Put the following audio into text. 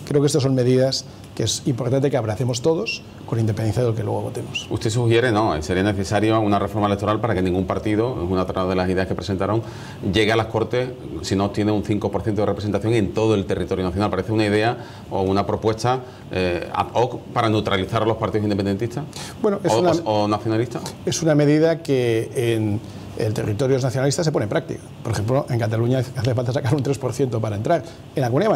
Creo que estas son medidas que es importante que abracemos todos, con independencia de lo que luego votemos. Usted sugiere, no, sería necesario una reforma electoral para que ningún partido, es una de las ideas que presentaron, llegue a las Cortes si no obtiene un 5% de representación en todo el territorio nacional. ¿Parece una idea o una propuesta ad hoc para neutralizar a los partidos independentistas bueno, o nacionalistas? Es una medida que en el territorio nacionalista se pone en práctica. Por ejemplo, en Cataluña hace falta sacar un 3% para entrar. En la Comunidad